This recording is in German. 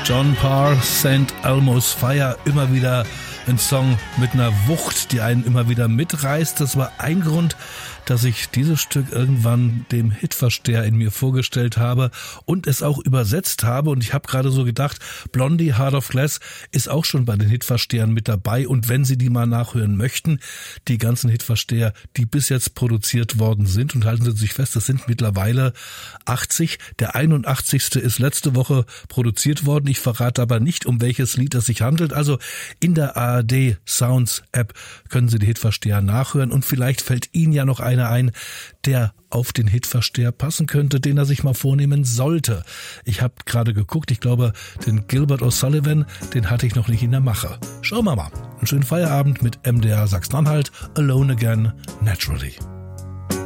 John Parr, St. Elmo's Fire, immer wieder ein Song mit einer Wucht, die einen immer wieder mitreißt. Das war ein Grund, dass ich dieses Stück irgendwann dem Hitversteher in mir vorgestellt habe und es auch übersetzt habe. Und ich habe gerade so gedacht, Blondie, Heart of Glass ist auch schon bei den Hitverstehern mit dabei. Und wenn Sie die mal nachhören möchten, die ganzen Hitversteher, die bis jetzt produziert worden sind, und halten Sie sich fest, das sind mittlerweile 80. Der 81. ist letzte Woche produziert worden. Ich verrate aber nicht, um welches Lied es sich handelt. Also in der ARD Sounds App können Sie die Hitversteher nachhören und vielleicht fällt Ihnen ja noch einer ein, der auf den Hitversteher passen könnte, den er sich mal vornehmen sollte. Ich habe gerade geguckt, ich glaube, den Gilbert O'Sullivan, den hatte ich noch nicht in der Mache. Schauen wir mal. Einen schönen Feierabend mit MDR Sachsen-Anhalt. Alone Again, Naturally.